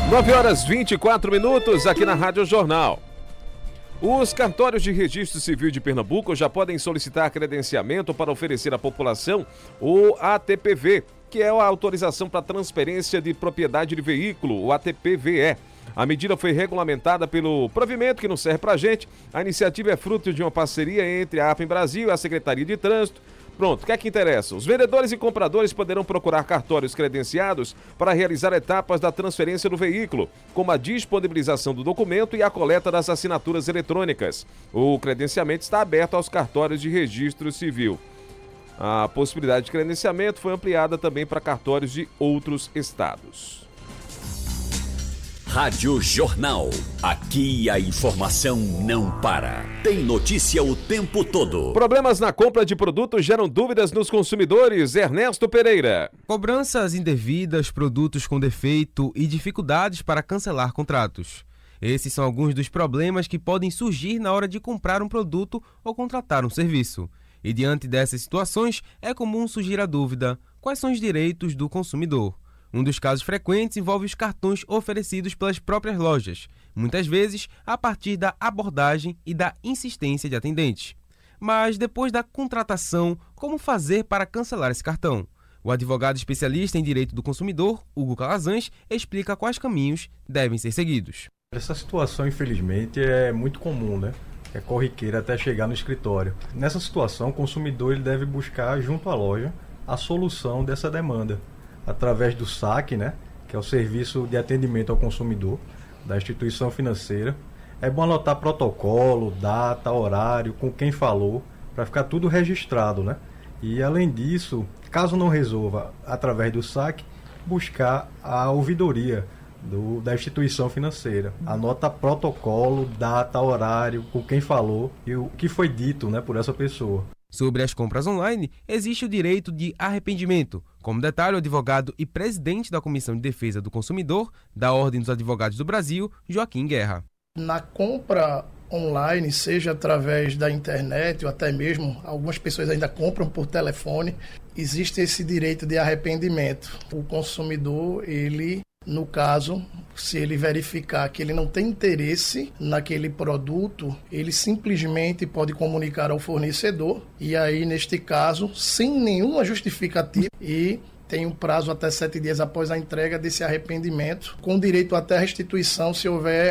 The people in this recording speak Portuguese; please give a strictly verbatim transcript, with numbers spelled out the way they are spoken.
nove horas e vinte e quatro minutos aqui na Rádio Jornal. Os cartórios de registro civil de Pernambuco já podem solicitar credenciamento para oferecer à população o A T P V, que é a autorização para transferência de propriedade de veículo, o A T P V E. A medida foi regulamentada pelo provimento que não serve para a gente. A iniciativa é fruto de uma parceria entre a APEM Brasil e a Secretaria de Trânsito. Pronto, o que é que interessa? Os vendedores e compradores poderão procurar cartórios credenciados para realizar etapas da transferência do veículo, como a disponibilização do documento e a coleta das assinaturas eletrônicas. O credenciamento está aberto aos cartórios de registro civil. A possibilidade de credenciamento foi ampliada também para cartórios de outros estados. Rádio Jornal. Aqui a informação não para. Tem notícia o tempo todo. Problemas na compra de produtos geram dúvidas nos consumidores. Ernesto Pereira. Cobranças indevidas, produtos com defeito e dificuldades para cancelar contratos. Esses são alguns dos problemas que podem surgir na hora de comprar um produto ou contratar um serviço. E diante dessas situações, é comum surgir a dúvida: quais são os direitos do consumidor? Um dos casos frequentes envolve os cartões oferecidos pelas próprias lojas, muitas vezes a partir da abordagem e da insistência de atendentes. Mas depois da contratação, como fazer para cancelar esse cartão? O advogado especialista em direito do consumidor, Hugo Calazans, explica quais caminhos devem ser seguidos. Essa situação, infelizmente, é muito comum, né? É corriqueira até chegar no escritório. Nessa situação, o consumidor ele deve buscar junto à loja a solução dessa demanda, através do saque, né, que é o serviço de atendimento ao consumidor da instituição financeira. É bom anotar protocolo, data, horário, com quem falou, para ficar tudo registrado, né? E além disso, caso não resolva através do saque, buscar a ouvidoria do, da instituição financeira. Anota protocolo, data, horário, com quem falou e o que foi dito, né, por essa pessoa. Sobre as compras online, existe o direito de arrependimento, como detalha o advogado e presidente da Comissão de Defesa do Consumidor da Ordem dos Advogados do Brasil, Joaquim Guerra. Na compra online, seja através da internet ou até mesmo algumas pessoas ainda compram por telefone, existe esse direito de arrependimento. O consumidor, ele, no caso, se ele verificar que ele não tem interesse naquele produto, ele simplesmente pode comunicar ao fornecedor e aí, neste caso, sem nenhuma justificativa, e tem um prazo até sete dias após a entrega desse arrependimento, com direito até à restituição se houver